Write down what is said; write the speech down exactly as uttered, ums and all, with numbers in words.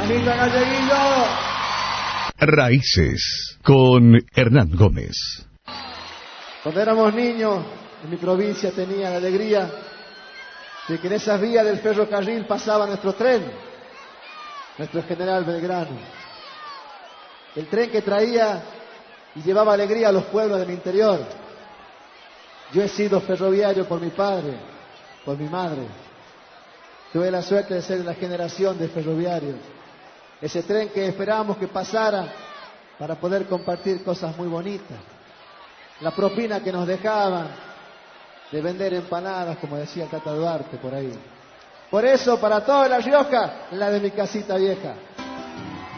Mamita Galleguillo. Raíces con Hernán Gómez. Cuando éramos niños, en mi provincia tenía la alegría de que en esas vías del ferrocarril pasaba nuestro tren, nuestro General Belgrano. El tren que traía y llevaba alegría a los pueblos del interior. Yo he sido ferroviario por mi padre, por mi madre. Tuve la suerte de ser de la generación de ferroviarios. Ese tren que esperábamos que pasara para poder compartir cosas muy bonitas. La propina que nos dejaban de vender empanadas, como decía el Tata Duarte por ahí. Por eso, para toda La Rioja, la de mi casita vieja.